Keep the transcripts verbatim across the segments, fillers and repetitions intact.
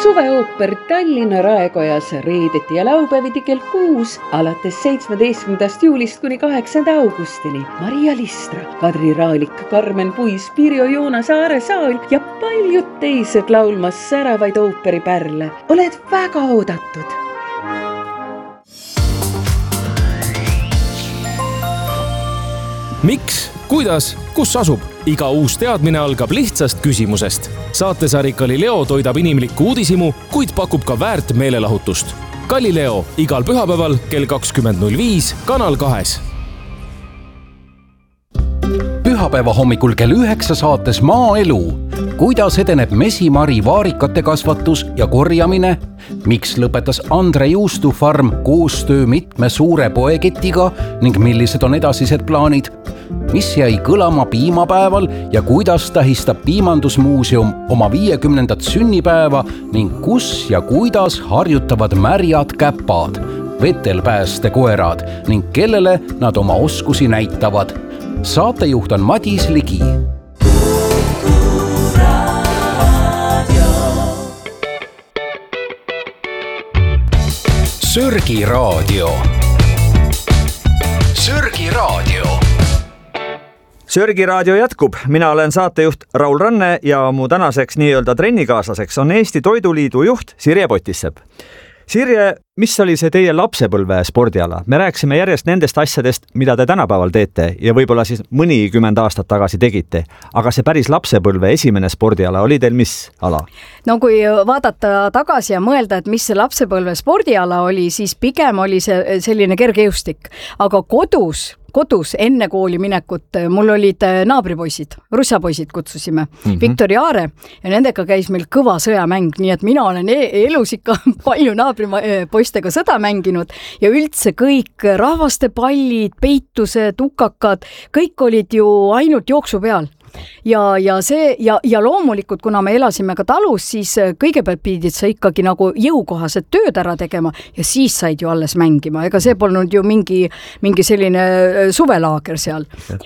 suveooper Tallinna Raekojas reedeti ja laupäeviti kell kuus alates seitsmeteistkümnendast juulist kuni kaheksanda augustini. Maria Listra, Kadri Raalik, Karmen Puis, Pirjo Joonas, Aare Saal ja paljud teised laulmas säravaid ooperipärle. Oled väga oodatud! Miks, kuidas, kus asub? Iga uus teadmine algab lihtsast küsimusest. Saatesari Galileo toidab inimlikku uudisimu, kuid pakub ka väärt meelelahutust. Galileo igal pühapäeval kell kakskümmend null viis Kanal kahes. Pühapäeva hommikul kell üheksa saates Maaelu. Kuidas edeneb mesimari vaarikate kasvatus ja korjamine? Miks lõpetas Andre Juustu farm koostöö mitme suure poeketiga ning millised on edasised plaanid? Mis jäi kõlama piimapäeval ja kuidas tähistab Piimandusmuuseum oma viiekümnendat sünnipäeva ning kus ja kuidas harjutavad märjad käpad, vetelpääste koerad ning kellele nad oma oskusi näitavad. Saatejuht on Madis Ligi. Sörgi raadio. Sörgi raadio. Sörgi raadio jätkub. Mina olen saatejuht Raul Ranne ja mu tänaseks nii-öelda trennikaaslaseks on Eesti Toiduliidu juht Sirje Potissepp. Sirje, mis oli see teie lapsepõlve spordiala? Me rääksime järjest nendest asjadest, mida te tänapäeval teete ja võib-olla siis mõnikümmend aastat tagasi tegite. Aga see päris lapsepõlve esimene spordiala oli teil mis ala? No kui vaadata tagasi ja mõelda, et mis see lapsepõlve spordiala oli, siis pigem oli see selline kergejõustik. Aga kodus kodus enne kooli minekut mul olid naabripoisid, russapoisid kutsusime, mm-hmm. Viktor ja Aare ja nendega käis meil kõva sõjamäng, nii et mina olen elus ikka palju naabripoistega sõda mänginud ja üldse kõik rahvaste pallid, peitused, tukakad, kõik olid ju ainult jooksu peal. Ja, ja, see, ja, ja loomulikult, kuna me elasime ka talus, siis kõigepealt pidid sa ikkagi nagu jõukohased tööd ära tegema ja siis said ju alles mängima. Ega see polnud ju mingi, mingi selline suvelaager seal.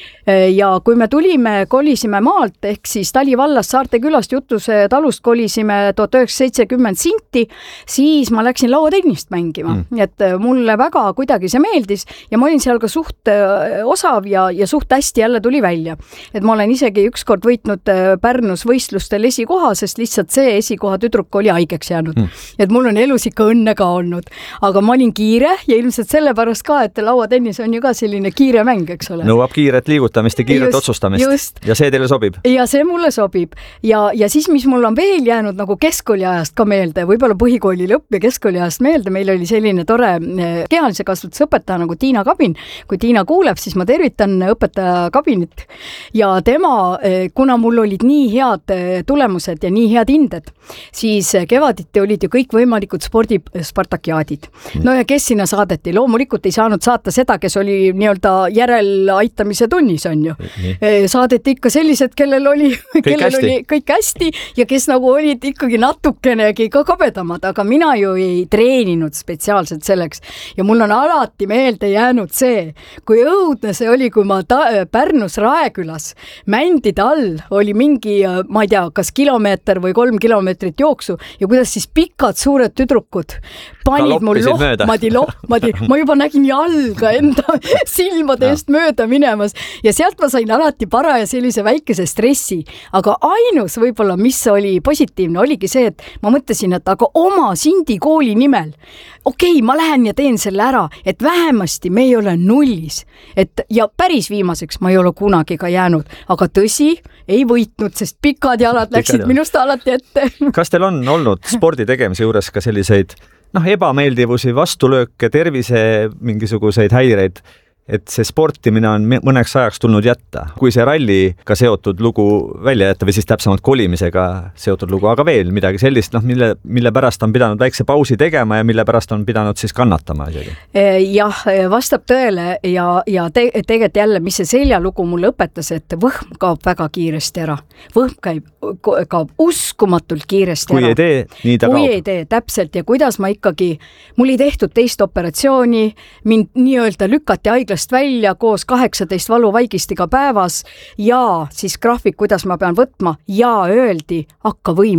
Ja kui me tulime, kolisime maalt, ehk siis Talivallast Saarte külast Jutuse talust kolisime tuhat üheksasada seitsekümmend Sinti, siis ma läksin lauatennist mängima. Mm. Et mulle väga kuidagi see meeldis ja ma olin seal ka suht osav ja, ja suht hästi jälle tuli välja. Et ma olen isegi ükskord võitnud Pärnus võistlustel esikoha, sest lihtsalt see esikoha tüdruk oli haigeks jäänud. Mm. Et mul on elus ikka õnne ka olnud. Aga ma olin kiire ja ilmselt sellepärast ka, et lauatennis on ju ka selline kiire mäng, eks ole. Nõuab kiiret liigutamist ja kiiret just, otsustamist. Just. Ja see teile sobib? Ja see mulle sobib. Ja, ja siis, mis mul on veel jäänud nagu keskkooli ajast ka meelde, võib-olla põhikooli lõpp ja keskkooli ajast meelde, meil oli selline tore kehalise kasvatuse õpetaja nagu Tiina Kabin. Kui Tiina kuuleb, siis ma tervitan õpetaja Kabinit. Ja tema kuna mul olid nii head tulemused ja nii head hinded, siis kevaditi olid ju kõik võimalikud spordispartakiaadid. No ja kes sinna saadeti? Loomulikult ei saanud saata seda, kes oli nii-öelda järelaitamise tunnis, on ju. Nii. Saadeti ikka sellised, kellel oli kõik, kellel hästi. oli kõik hästi ja kes nagu olid ikkagi natukenegi ka kabedamad, aga mina ju ei treeninud spetsiaalselt selleks. Ja mul on alati meelde jäänud see, kui õudne see oli, kui ma ta- Pärnus Raekülas mängin all oli mingi, ma ei tea, kas kilomeeter või kolm kilomeetrit jooksu ja kuidas siis pikad suured tüdrukud panid mul lohmadi, lohmadi, ma juba nägin jalga enda silmade eest mööda minemas ja sealt ma sain alati paraja sellise väikese stressi, aga ainus võib-olla, mis oli positiivne, oligi see, et ma mõtlesin, et aga oma Sindi kooli nimel, okei, okay, ma lähen ja teen selle ära, et vähemasti me ei ole nullis, et ja päris viimaseks ma ei ole kunagi ka jäänud, aga tõsi, ei võitnud, sest pikad jalad läksid minust alati ette. Kas teil on olnud spordi tegemise juures ka selliseid noh, ebameeldivusi, vastulööke, tervise mingisuguseid häireid, et see sportimine on mõneks ajaks tulnud jätta? Kui see ralliga seotud lugu välja jätta või siis täpsemalt kolimisega seotud lugu, aga veel midagi sellist, noh, mille, mille pärast on pidanud väikse pausi tegema ja mille pärast on pidanud siis kannatama isegi? Jah, vastab tõele ja, ja te, tegelikult jälle, mis see seljalugu mulle õpetas, et võhm kaob väga kiiresti ära. Võhm käib, kaob uskumatult kiiresti kui ära. Kui ei tee, nii ta kui kaob. Kui ei tee, täpselt. Ja kuidas ma ikkagi, mul ei tehtud teist operatsiooni, mind nii-öelda lükati haiglast välja koos kaheksateist valuvaigistiga päevas ja siis graafik, kuidas ma pean võtma ja öeldi, hakka võimlema.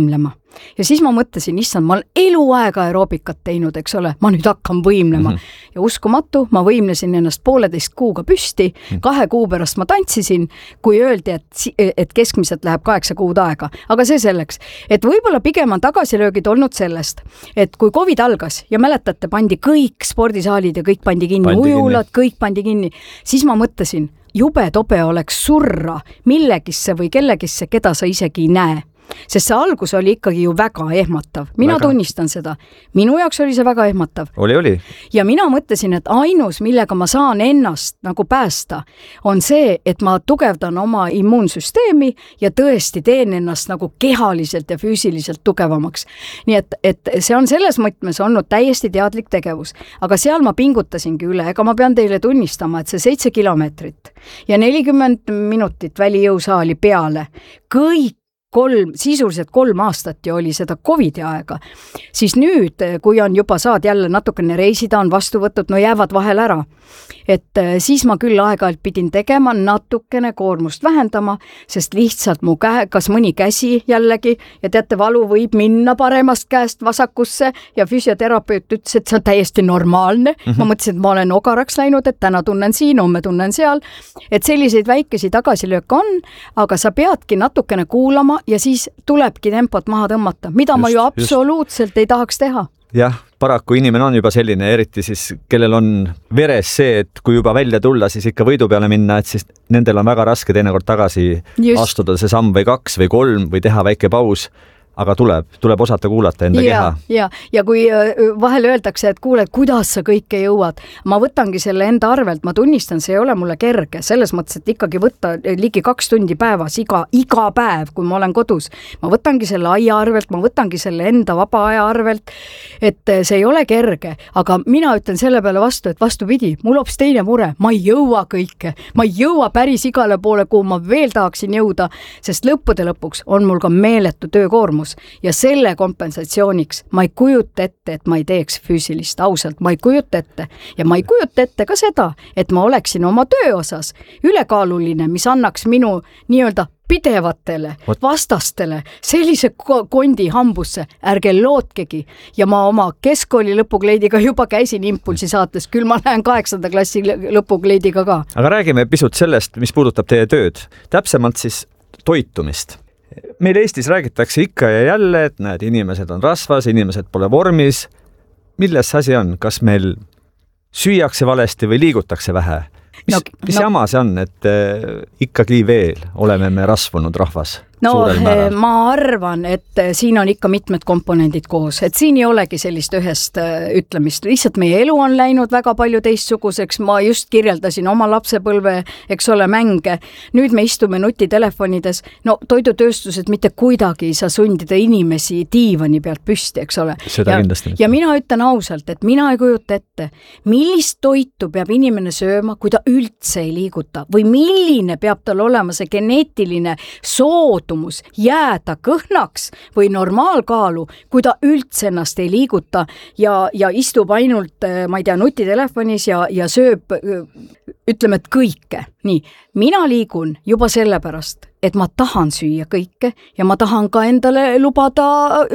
ja siis ma mõtlesin, issand, ma olen eluaega aeroobikat teinud, eks ole, ma nüüd hakkan võimlema mm. -hmm. ja uskumatu, ma võimlesin ennast pooleteist kuuga püsti, mm. kahe kuu pärast ma tantsisin, kui öeldi, et, et keskmiselt läheb kaheksa kuud aega, aga see selleks, et võib-olla pigem on tagasilöögid olnud sellest, et kui Covid algas ja mäletate, pandi kõik spordisaalid ja kõik pandi kinni, pandi ujulad, kinni. kõik pandi kinni, siis ma mõtlesin, jube tobe oleks surra millegisse või kellegisse, keda sa isegi ei näe. Sest see algus oli ikkagi ju väga ehmatav. Mina väga. tunnistan seda. Minu jaoks oli see väga ehmatav. Oli, oli. Ja mina mõtlesin, et ainus, millega ma saan ennast nagu päästa, on see, et ma tugevdan oma immuunsüsteemi ja tõesti teen ennast nagu kehaliselt ja füüsiliselt tugevamaks. Nii et, et see on selles mõtmes olnud täiesti teadlik tegevus. Aga seal ma pingutasingi üle. Ega ma pean teile tunnistama, et see seitse kilomeetrit ja nelikümmend minutit välijõusaali peale, kõik kolm, sisuliselt kolm aastat ju oli seda Covidi aega, siis nüüd, kui on juba saad jälle natukene reisida, on vastu võtud, no jäävad vahel ära. Et siis ma küll aeg-ajalt pidin tegema natukene koormust vähendama, sest lihtsalt mu käe, kas mõni käsi jällegi, ja teate, valu võib minna paremast käest vasakusse ja füsioterapeut ütles, et see on täiesti normaalne. Mm-hmm. Ma mõtlesin, et ma olen ogaraks läinud, et täna tunnen siin, homme tunnen seal. Et selliseid väikesi tagasilööke on, aga sa peadki natukene kuulama ja siis tulebki tempot maha tõmmata, mida just, ma ju absoluutselt just. ei tahaks teha. Jah, paraku inimene on juba selline, eriti siis, kellel on veres see, et kui juba välja tulla, siis ikka võidu peale minna, et siis nendel on väga raske teinekord tagasi just. astuda see samm või kaks või kolm või teha väike paus. Aga tuleb, tuleb osata kuulata enda ja, keha. Ja, ja kui vahel öeldakse, et kuule, kuidas sa kõike jõuad, ma võtangi selle enda arvelt, ma tunnistan, see ei ole mulle kerge, selles mõttes, et ikkagi võtta ligi kaks tundi päevas, iga, iga päev, kui ma olen kodus, ma võtangi selle aia arvelt, ma võtangi selle enda vaba aja arvelt, et see ei ole kerge, aga mina ütlen selle peale vastu, et vastupidi, mul hoopis teine mure, ma ei jõua kõike, ma ei jõua päris igale poole, kuhu ma veel tahaksin jõuda, sest lõppude lõpuks on mul ka meeletu töökoormus. Ja selle kompensatsiooniks ma ei kujuta ette, et ma ei teeks füüsilist, ausalt, ma ei kujuta ette. Ja ma ei kujuta ette ka seda, et ma oleksin oma töö osas ülekaaluline, mis annaks minu nii-öelda pidevatele vastastele sellise kondi hambusse, ärge lootkegi. Ja ma oma keskkooli lõpukleidiga juba käisin Impulsi saates, küll ma lähen kaheksanda klassi lõpukleidiga ka. Aga räägime pisut sellest, mis puudutab teie tööd. Täpsemalt siis toitumist. Meil Eestis räägitakse ikka ja jälle, et näed, inimesed on rasvas, inimesed pole vormis. Milles see asi on? Kas meil süüakse valesti või liigutakse vähe? Mis, no, mis no. jama see on, et äh, ikkagi veel oleme me rasvunud rahvas? No ma arvan, et siin on ikka mitmed komponendid koos, et siin ei olegi sellist ühest ütlemist. Lihtsalt meie elu on läinud väga palju teistsuguseks. Ma just kirjeldasin oma lapsepõlve, eks ole, mänge. Nüüd me istume nutitelefonides. No toidutööstused mitte kuidagi ei saa sundida inimesi diivani pealt püsti, eks ole. Seda ja, kindlasti. Ja mina ütlen ausalt, et mina ei kujuta ette, millist toitu peab inimene sööma, kui ta üldse ei liiguta või milline peab tal olema see geneetiline sood jääda kõhnaks või normaalkaalu, kui ta üldse ennast ei liiguta ja, ja istub ainult, ma ei tea, nutitelefonis ja, ja sööb, ütleme, et kõike. Nii, mina liigun juba sellepärast, et ma tahan süüa kõike ja ma tahan ka endale lubada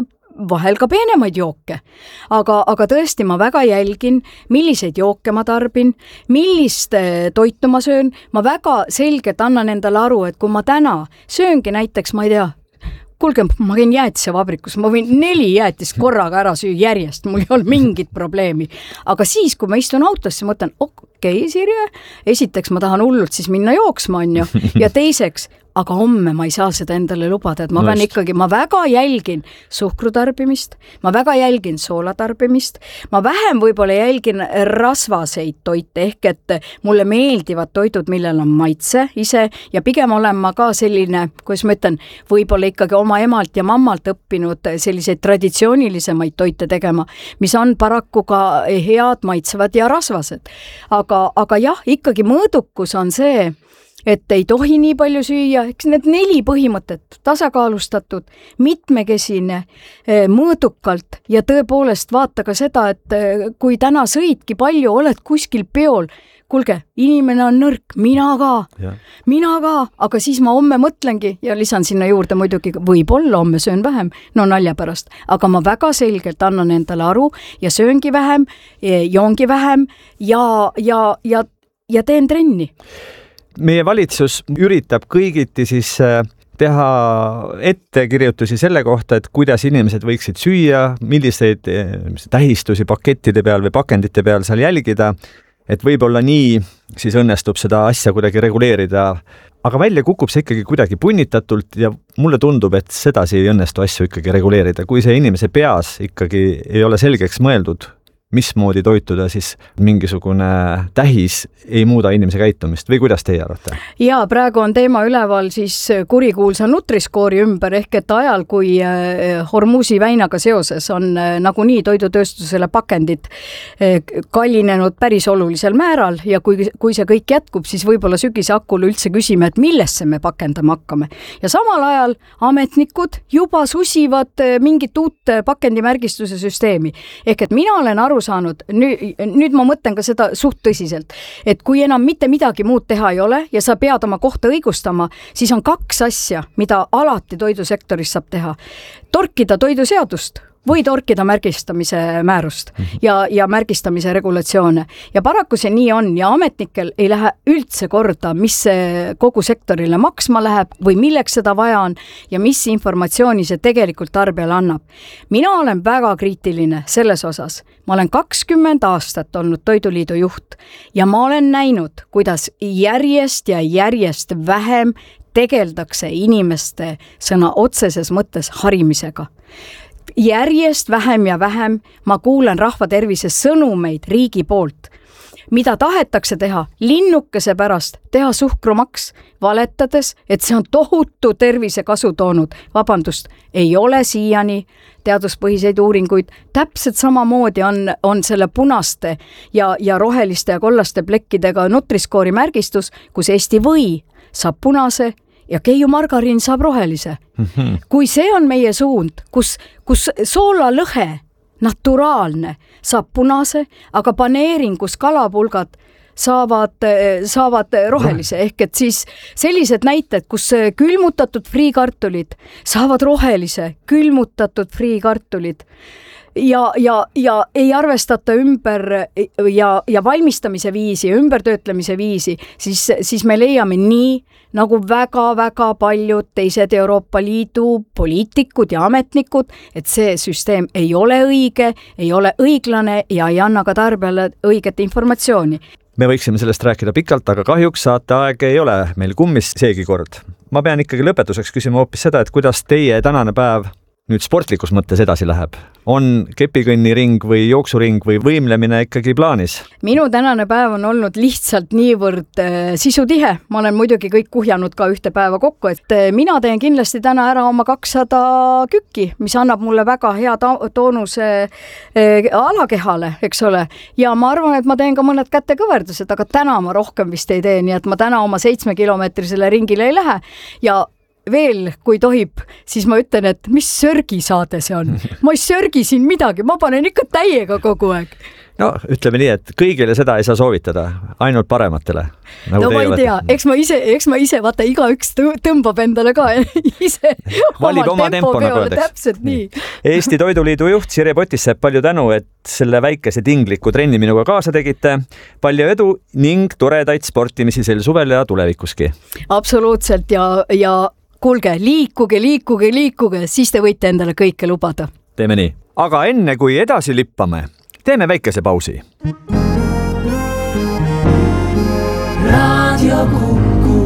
vahel ka peenemaid jooke. Aga, aga tõesti, ma väga jälgin, milliseid jooke ma tarbin, millist toitu ma söön. Ma väga selgelt annan endale aru, et kui ma täna sööngi näiteks, ma ei tea, kuulge, ma käin jäätise vabrikus, ma võin neli jäätist korraga ära süü järjest, mul ei ole mingit probleemi. Aga siis, kui ma istun autosse, mõtlen, okei, okay, Sirje, esiteks ma tahan hullult siis minna jooksma, on ju, ja teiseks, aga homme ma ei saa seda endale lubada, et ma no pean ikkagi, ma väga jälgin suhkrutarbimist, ma väga jälgin soolatarbimist, ma vähem võib-olla jälgin rasvaseid toite, ehk et mulle meeldivad toidud, millel on maitse ise ja pigem olen ma ka selline, kuidas ma ütlen, võib-olla ikkagi oma emalt ja mammalt õppinud selliseid traditsioonilisemaid toite tegema, mis on paraku ka head, maitsevad ja rasvased. Aga, aga jah, ikkagi mõõdukus on see, et ei tohi nii palju süüa, eks need neli põhimõtet, tasakaalustatud, mitmekesine, mõõdukalt ja tõepoolest vaata ka seda, et kui täna sõidki palju, oled kuskil peol, kuulge, inimene on nõrk, mina ka, mina ka, aga siis ma homme mõtlengi ja lisan sinna juurde muidugi, võib-olla homme söön vähem, no nalja pärast, aga ma väga selgelt annan endale aru ja sööngi vähem, joongi vähem ja, ja, ja, ja teen trenni. Meie valitsus üritab kõigiti siis teha ettekirjutusi selle kohta, et kuidas inimesed võiksid süüa, milliseid tähistusi pakettide peal või pakendite peal seal jälgida, et võib-olla nii siis õnnestub seda asja kuidagi reguleerida, aga välja kukub see ikkagi kuidagi punnitatult ja mulle tundub, et sedasi ei õnnestu asju ikkagi reguleerida. Kui see inimese peas ikkagi ei ole selgeks mõeldud, mismoodi toituda, siis mingisugune tähis ei muuda inimese käitumist või kuidas teie arvate? Ja praegu on teema üleval siis kurikuulsa Nutriskoori ümber ehk et ajal, kui Hormuzi väinaga seoses on nagunii toidutööstusele pakendid kallinenud päris olulisel määral ja kui, kui see kõik jätkub, siis võib-olla sügise hakul üldse küsime, et millesse me pakendama hakkame. Ja samal ajal ametnikud juba susivad mingit uut pakendimärgistuse süsteemi. Ehk et mina olen aru saanud, nüüd, nüüd ma mõtlen ka seda suht tõsiselt, et kui enam mitte midagi muud teha ei ole ja sa pead oma kohta õigustama, siis on kaks asja, mida alati toidusektoris saab teha. Torkida toiduseadust või torkida märgistamise määrust ja, ja märgistamise regulatsioone. Ja paraku see nii on ja ametnikel ei lähe üldse korda, mis see kogu sektorile maksma läheb või milleks seda vaja on ja mis informatsiooni see tegelikult tarbijale annab. Mina olen väga kriitiline selles osas. Ma olen kakskümmend aastat olnud Toiduliidu juht ja ma olen näinud, kuidas järjest ja järjest vähem tegeldakse inimeste sõna otseses mõttes harimisega. Järjest vähem ja vähem ma kuulen rahvatervise sõnumeid riigi poolt, mida tahetakse teha linnukese pärast, teha suhkrumaks, valetades, et see on tohutu tervisekasu toonud. Vabandust, ei ole siiani teaduspõhiseid uuringuid. Täpselt samamoodi on, on selle punaste ja, ja roheliste ja kollaste plekkidega Nutriskoori märgistus, kus Eesti või saab punase ja Keiu margariin saab rohelise. Mm-hmm. Kui see on meie suund, kus, kus soolalõhe, naturaalne, saab punase, aga paneeringus kalapulgad saavad, saavad rohelise. Ehk et siis sellised näited, kus külmutatud friikartulid saavad rohelise, külmutatud friikartulid. Ja, ja, ja ei arvestata ümber ja, ja valmistamise viisi, ümbertöötlemise viisi, siis, siis me leiame nii, nagu väga-väga paljud teised Euroopa Liidu poliitikud ja ametnikud, et see süsteem ei ole õige, ei ole õiglane ja ei anna ka tarbijale õiget informatsiooni. Me võiksime sellest rääkida pikalt, aga kahjuks saateaeg ei ole meil kummis seegi kord. Ma pean ikkagi lõpetuseks küsima hoopis seda, et kuidas teie tänane päev nüüd sportlikus mõttes edasi läheb? On kepikõnniring või jooksuring või võimlemine ikkagi plaanis? Minu tänane päev on olnud lihtsalt niivõrd äh, sisutihe. Ma olen muidugi kõik kuhjanud ka ühte päeva kokku, et äh, mina teen kindlasti täna ära oma kakssada kükki, mis annab mulle väga hea ta- toonuse äh, alakehale, eks ole. Ja ma arvan, et ma teen ka mõned kätekõverdused, aga täna ma rohkem vist ei tee, nii et ma täna oma seitsme kilomeetrisele ringile ei lähe ja veel, kui tohib, siis ma ütlen, et mis sörgisaade see on. Ma ei sörgi siin midagi, ma panen ikka täiega kogu aeg. No, ütleme nii, et kõigile seda ei saa soovitada, ainult parematele. Nagu no ma ei tea, eks ma ise, eks ma ise vaata, iga üks tõmbab endale ka ise valib oma tempo, nagu öeldakse. Täpselt nii. Eesti Toiduliidu juht Sirje Potissepp, palju tänu, et selle väikese tingliku trenni minuga kaasa tegite. Palju edu ning toredaid sportimisi sel suvel ja tulevikuski. Absoluutselt ja, ja kuulge, liikuge, liikuge, liikuge, siis te võite endale kõike lubada. Teeme nii. Aga enne kui edasi lippame, teeme väikese pausi. Raadio Kuku.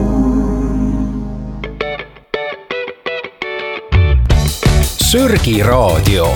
Sörgi raadio.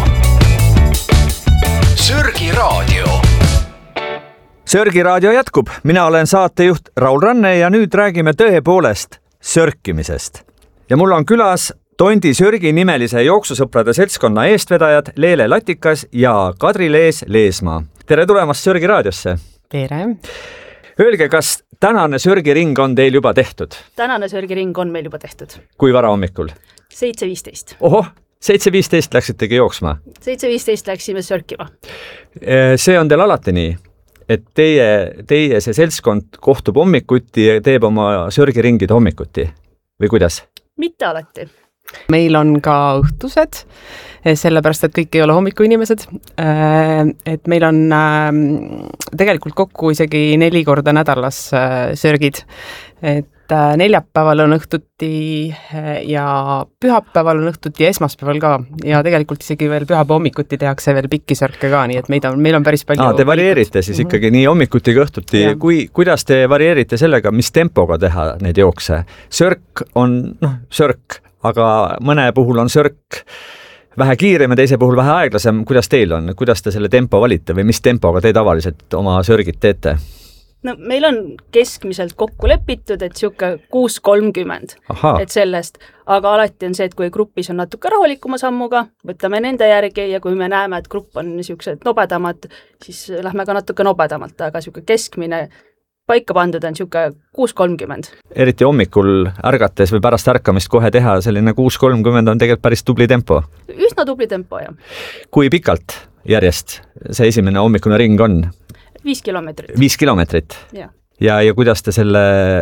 Sörgi raadio. Sörgi raadio jätkub. Mina olen saatejuht Raul Ranne ja nüüd räägime tõepoolest sörkimisest. Ja mul on külas Tondi Sörgi nimelise jooksusõprade seltskonna eestvedajad Leele Latikas ja Kadri Lees Leesmaa. Tere tulemast Sörgi raadiosse! Tere! Öelge, kas tänane sörgiring on teil juba tehtud? Tänane sörgiring on meil juba tehtud. Kui vara hommikul? seitse viisteist. Ohoh, seitse viisteist läksitegi jooksma? seitse viisteist läksime sörkima. See on teil alati nii, et teie, teie see seltskond kohtub hommikuti ja teeb oma sörgiringid hommikuti või kuidas? Mitte alati. Meil on ka õhtused, sellepärast, et kõik ei ole hommikuinimesed. Et meil on tegelikult kokku isegi neli korda nädalas sörgid. Et neljapäeval on õhtuti ja pühapäeval on õhtuti ja esmaspäeval ka. Ja tegelikult isegi veel pühapäeva hommikuti tehakse veel pikki sörke ka, nii et meid on, meil on päris palju. Aa, te varieerite siis ikkagi nii hommikuti kui õhtuti. Kui, kuidas te varieerite sellega, mis tempoga teha neid jookse? Sörk on, noh, sörk, aga mõne puhul on sörk vähe kiirem ja teise puhul vähe aeglasem. Kuidas teil on? Kuidas te selle tempo valite või mis tempoga te tavaliselt oma sörgid teete? No meil on keskmiselt kokku lepitud, et siuke kuus kolmkümmend, et sellest, aga alati on see, et kui grupis on natuke rahulikuma sammuga, võtame nende järgi ja kui me näeme, et grupp on siuksed nobedamad, siis lähme ka natuke nobedamalt, aga siuke keskmine paika pandud on siuke kuus kolmkümmend. Eriti hommikul ärgates või pärast ärkamist kohe teha, selline kuus kolmkümmend on tegelikult päris tubli tempo. Üsna tubli tempo, jah. Kui pikalt järjest see esimene hommikune ring on? Viis kilomeetrit. Viis kilomeetrit? Ja. Ja, ja kuidas te selle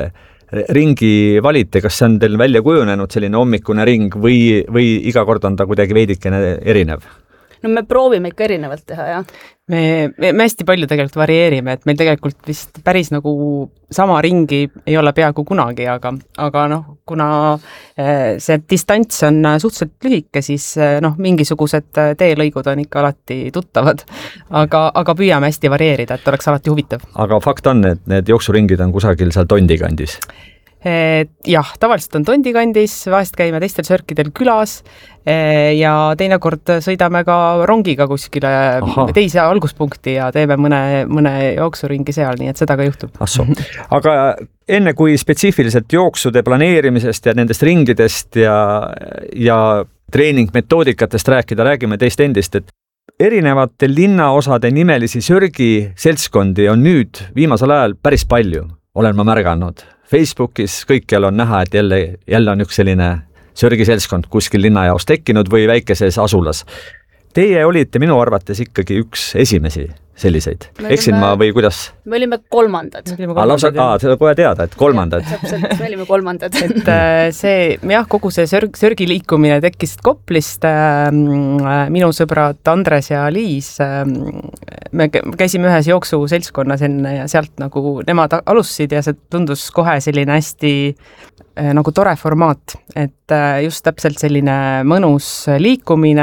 ringi valite? Kas see on teil välja kujunenud selline hommikune ring või, või iga kord on ta kuidagi veidikene erinev? No me proovime ikka erinevalt teha, jah. Me, me, me hästi palju tegelikult varieerime, et meil tegelikult vist päris nagu sama ringi ei ole peaaegu kunagi, aga, aga noh, kuna see distants on suhteliselt lühike, siis noh, mingisugused teelõigud on ikka alati tuttavad, aga, aga püüame hästi varieerida, et oleks alati huvitav. Aga fakt on, et need jooksuringid on kusagil seal Tondikandis? Et jah, tavaliselt on Tondikandis, vahest käime teistel sörkidel külas ja teinekord sõidame ka rongiga kuskile Aha. teise alguspunkti ja teeme mõne, mõne jooksuringi seal, nii et seda ka juhtub. Asso. Aga enne kui spetsiifiliselt jooksude planeerimisest ja nendest ringidest ja, ja treeningmetoodikatest rääkida, räägime teist endist, et erinevate linnaosade nimelisi sörgi seltskondi on nüüd viimasel ajal päris palju, olen ma märganud. Facebookis kõikjal on näha, et jälle, jälle on üks selline sörgiseltskond kuskil linnajaos tekkinud või väikeses asulas. Teie olite minu arvates ikkagi üks esimesi selliseid. Eksin ma või kuidas? Me olime kolmandad. Aa, lausa, aa, seda kohe teada, et kolmandad. Ja, täpselt, me olime kolmandad. et see, jah, kogu see sörg, sörgi liikumine tekkis Koplist. Minu sõbrad Andres ja Liis, me käisime ühes jooksu seltskonnas enne ja sealt nagu nemad alustasid ja see tundus kohe selline hästi nagu tore formaat, et just täpselt selline mõnus liikumine,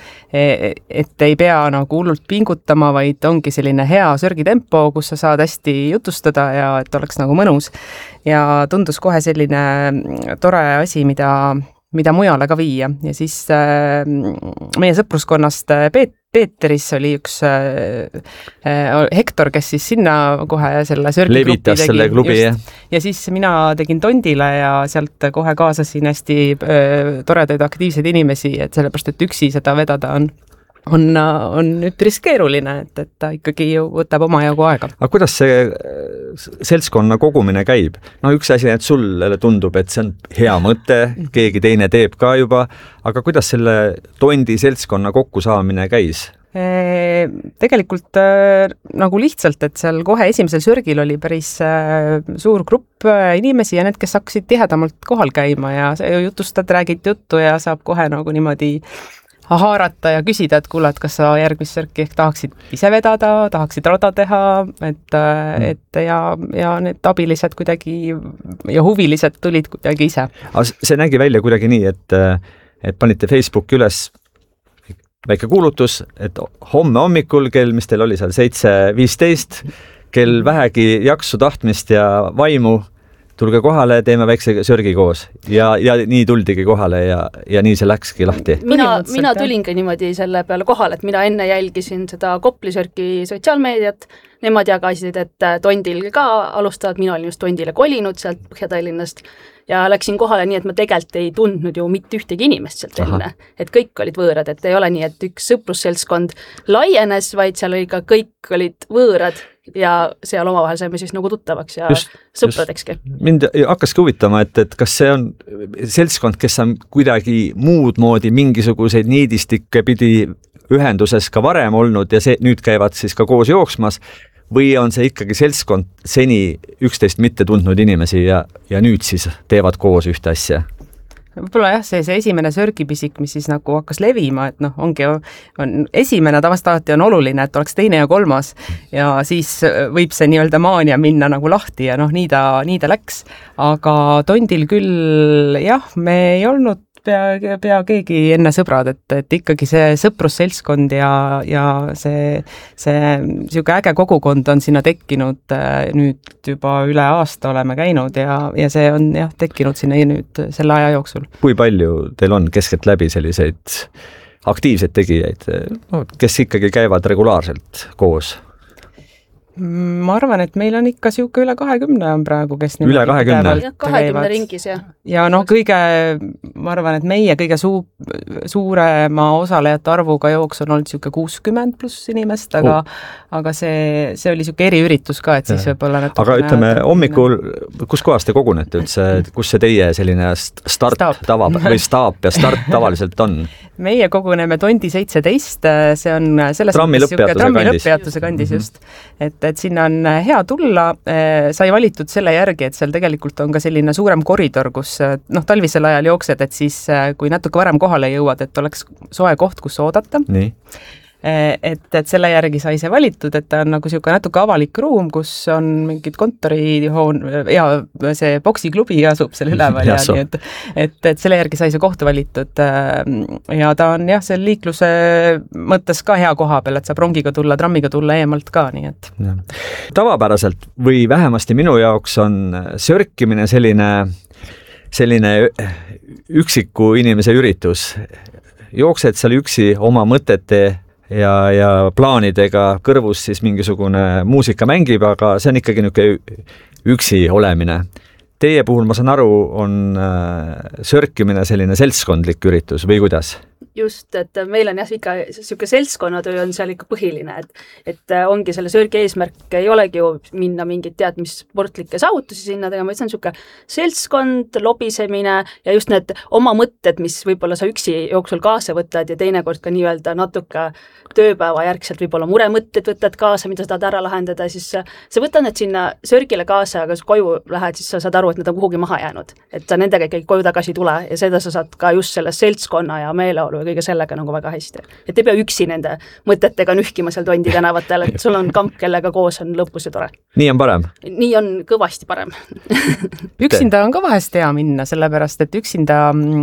et ei pea nagu hullult pingutama, vaid ongi selline hea sörgitempo, kus sa saad hästi jutustada ja et oleks nagu mõnus. Ja tundus kohe selline tore asi, mida, mida mujale ka viia. Ja siis äh, meie sõpruskonnast Peet, Peeteris oli üks äh, Hektor, kes siis sinna kohe selle sörgigrupi tegi. Selle klubi, just, ja siis mina tegin Tondile ja sealt kohe kaasasin hästi äh, toredaid aktiivseid inimesi, et sellepärast, et üksi seda vedada on on, on üpris keeruline, et, et ta ikkagi ju võtab oma jagu aega. Aga kuidas see seltskonna kogumine käib? No üks asi, et sulle tundub, et see on hea mõte, keegi teine teeb ka juba, aga kuidas selle Tondi seltskonna kokkusaamine käis? E, tegelikult äh, nagu lihtsalt, et seal kohe esimesel sörgil oli päris äh, suur grupp äh, inimesi ja need, kes hakkasid tihedamalt kohal käima ja jutustad, räägid juttu ja saab kohe nagu niimoodi haarata ja küsida, et kuule, et kas sa järgmist sörki ehk tahaksid ise vedada, tahaksid rada teha, et, mm. et ja, ja need abilised kuidagi ja huvilised tulid kuidagi ise. See nägi välja kuidagi nii, et, et panite Facebooki üles väike kuulutus, et homme hommikul kell, mis teil oli seal seitse viisteist, kell vähegi jaksu, tahtmist ja vaimu, tulge kohale, teeme väikse sörgi koos. Ja, ja nii tuldigi kohale ja, ja nii see läkski lahti. Mina, mina tulingi niimoodi selle peale kohale, et mina enne jälgisin seda Koplisörki sotsiaalmeediat. Nemad jagasid, et Tondil ka alustavad, mina olin just Tondile kolinud sealt Põhja-Tallinnast ja läksin kohale nii, et ma tegelikult ei tundnud ju mitte ühtegi inimest sealt enne. Et kõik olid võõrad, et ei ole nii, et üks sõprusseltskond laienes, vaid seal oli ka kõik olid võõrad ja seal omavahel saime siis nagu tuttavaks ja just, sõpradekski. Mind hakkaski huvitama, et, et kas see on seltskond, kes on kuidagi muud moodi mingisuguseid niidistikke pidi ühenduses ka varem olnud ja see nüüd käivad siis ka koos jooksmas või on see ikkagi seltskond seni üksteist mitte tundnud inimesi ja, ja nüüd siis teevad koos ühte asja? Võib-olla jah, see, see esimene sörgipisik, mis siis nagu hakkas levima, et noh, ongi on esimene tavast alati on oluline, et oleks teine ja kolmas ja siis võib see nii-öelda maania minna nagu lahti ja noh, nii ta, nii ta läks. Aga Tondil küll jah, me ei olnud pea, pea keegi enne sõbrad, et, et ikkagi see sõprusseltskond ja, ja see, see siuke äge kogukond on sinna tekkinud nüüd juba üle aasta oleme käinud ja, ja see on jah, tekkinud sinna nüüd selle aja jooksul. Kui palju teil on keskelt läbi selliseid aktiivseid tegijaid, kes ikkagi käivad regulaarselt koos? Ma arvan, et meil on ikka siuke üle kahekümne on praegu, kes üle kahekümne? kahekümne ringis, jah. Ja noh, kõige, ma arvan, et meie kõige suu, suurema osalejate arvuga jooks on olnud siuke kuuskümmend pluss inimest, aga, oh. aga see, see oli siuke eriüritus ka, et siis võib-olla aga ütleme, hommikul, kus kohas te kogunete üldse, kus see teie selline start staap. tava või staap ja start tavaliselt on? Meie koguneme Tondi seitseteist, see on selles trammi lõpppeatuse kandis just, et et sinna on hea tulla, sai valitud selle järgi, et seal tegelikult on ka selline suurem koridor, kus noh, talvisel ajal jooksed, et siis kui natuke varem kohale jõuad, et oleks soe koht, kus oodata. Nii. Et, et selle järgi sai see valitud, et ta on nagu siuke natuke avalik ruum, kus on mingid kontorihoon ja see boksiklubi asub seal üleval ja nii, et, et, et selle järgi sai see koht valitud ja ta on jah, see liikluse mõttes ka hea koha peal, et saab rongiga tulla, trammiga tulla eemalt ka, nii et. Ja. Tavapäraselt või vähemasti minu jaoks on sörkimine selline, selline üksiku inimese üritus. Jooksed seal üksi oma mõtete ja, ja plaanidega kõrvus siis mingisugune muusika mängib, aga see on ikkagi niisugune üksi olemine. Teie puhul, ma saan aru, on sörkimine selline seltskondlik üritus või kuidas? Just, et meil on jah, ikka siuke seltskonnatöö on seal ikka põhiline, et, et ongi selle sörgi eesmärk ei olegi ju minna mingit tead, mis sportlikke saavutusi sinna tegema, et see on siuke seltskond, lobisemine ja just need oma mõtted, mis võib-olla sa üksi jooksul kaasa võtad ja teinekord ka nii-öelda natuke tööpäeva järgselt võib-olla muremõtted võtad kaasa, mida sa tahad ära lahendada, siis sa võtad need sinna sörgile kaasa, aga koju lähed, siis sa saad aru, et need on kuhugi maha jäänud, et sa nendega ikkagi koju tagasi ei tule ja seda sa saad ka just selle seltskonna ja meeleolu ja kõige sellega nagu väga hästi. Et ei pea üksi nende mõtetega nühkima seal Tondi tänavatel, et sul on kamp, kellega koos on lõpus ja tore. Nii on parem? Nii on kõvasti parem. Üksinda on ka vahest hea minna, sellepärast, et üksinda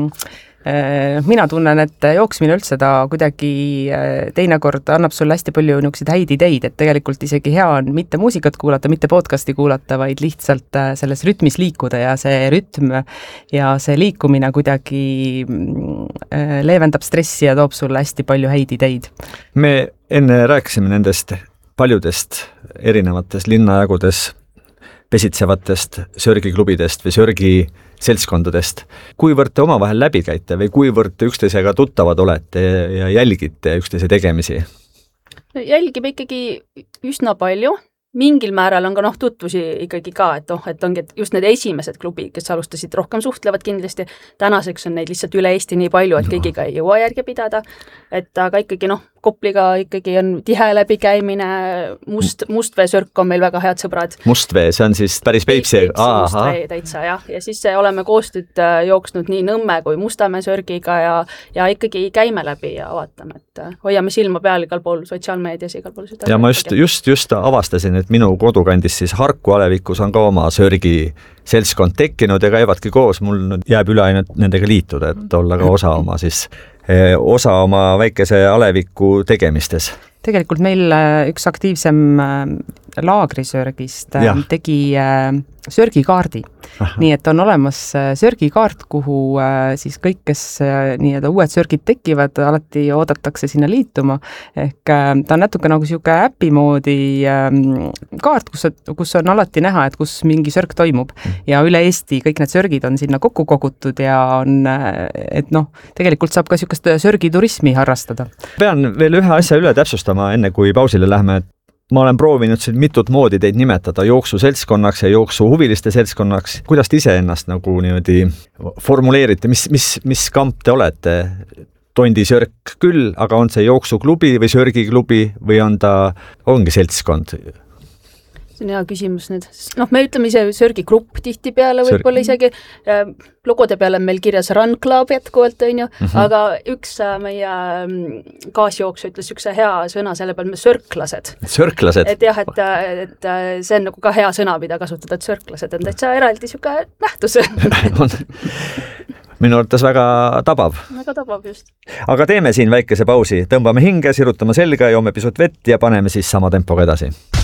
mina tunnen, et jooksmine üldse ta kuidagi teinekord annab sulle hästi palju niisuguseid häid ideid, et tegelikult isegi hea on mitte muusikat kuulata, mitte podcasti kuulata, vaid lihtsalt selles rütmis liikuda ja see rütm ja see liikumine kuidagi leevendab stressi ja toob sulle hästi palju häid ideid. Me enne rääkisime nendest paljudest erinevates linnajagudes pesitsevatest sörgiklubidest või sörgi seltskondadest. Kuivõrd te omavahel läbi käite või kuivõrd te üksteisega tuttavad olete ja jälgite üksteise tegemisi? Jälgime ikkagi üsna palju. Mingil määral on ka noh, tutvusi ikkagi ka, et, oh, et ongi et just need esimesed klubi, kes alustasid rohkem suhtlevad kindlasti. Tänaseks on neid lihtsalt üle Eesti nii palju, et kõigiga ei jõua järgi pidada. Et aga ikkagi noh, Kopliga ikkagi on tihe läbikäimine, must, Mustvee-sörk on meil väga head sõbrad. Mustvee, see on siis päris Peipsi? Mustvee täitsa, jah. Ja siis oleme koostööd jooksnud nii Nõmme kui Mustamäe-sörgiga ja, ja ikkagi käime läbi ja vaatame, et hoiame silma peal igal pool sotsiaalmeedias igal pool. Ja ma just, just, just avastasin, et minu kodukandis siis Harku alevikus on ka oma sörgi seltskond tekkinud ja käivadki koos. Mul jääb üle ainult nendega liituda, et olla ka osa oma siis osa oma väikese aleviku tegemistes. Tegelikult meil üks aktiivsem laagrisörgist ja. tegi sörgikaardi. Aha. Nii et on olemas sörgikaart, kuhu siis kõik, kes nii-öelda uued sörgid tekivad, alati oodatakse sinna liituma. Ehk ta on natuke nagu siuke äpi moodi kaart, kus, kus on alati näha, et kus mingi sörg toimub. Ja üle Eesti kõik need sörgid on sinna kokku kogutud ja on, et noh, tegelikult saab ka siukest sörgiturismi harrastada. Pean veel ühe asja üle täpsustama, enne kui pausile lähme. ma olen proovinud siin mitut moodi teid nimetada jooksuseltskonnaks ja jooksuhuviliste seltskonnaks. Kuidas te ise ennast nagu niimoodi formuleerite, mis, mis, mis kamp te olete? Tondi Sörk küll, aga on see jooksuklubi või sörgiklubi või on ta, ongi seltskond? See on hea küsimus nüüd. Noh, me ütleme ise sörgigrupp tihtipeale võib-olla isegi. Logode peale on meil kirjas Run Club jätkuvalt, on ju, mm-hmm. aga üks meie kaasjooksu ütles üks hea sõna selle peal, me sörklased. Sörklased? Et jah, et, et see on nagu ka hea sõna, mida kasutada, et sörklased on täitsa eraldi siuke nähtus. Minu arvates väga tabav. Väga tabav, just. Aga teeme siin väikese pausi, tõmbame hinge, sirutame selga, joome pisut vett ja paneme siis sama tempoga edasi.